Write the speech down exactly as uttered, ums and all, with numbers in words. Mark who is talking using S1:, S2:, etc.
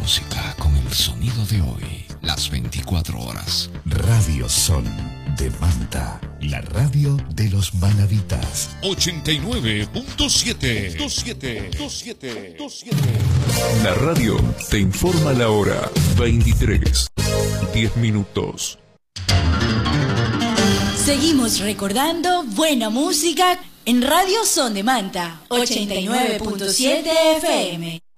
S1: música con el sonido de hoy, las veinticuatro horas.
S2: Radio Son de Manta, la radio de los manavitas.
S3: ochenta y nueve punto siete.
S4: La radio te informa la hora. veintitrés, diez minutos.
S5: Seguimos recordando buena música en Radio Son de Manta, ochenta y nueve punto siete F M.